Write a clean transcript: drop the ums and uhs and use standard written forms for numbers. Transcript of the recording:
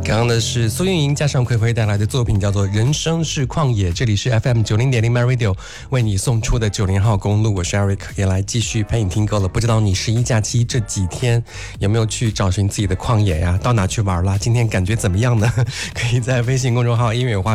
刚刚的是苏运莹加上葵葵带来的作品，叫做《人生是旷野》。这里是 FM90.0 My Radio 为你送出的90号公路，我是 Eric， 也来继续陪你听歌了。不知道你11假期这几天有没有去找寻自己的旷野呀？到哪去玩了？今天感觉怎么样呢？可以在微信公众号音乐花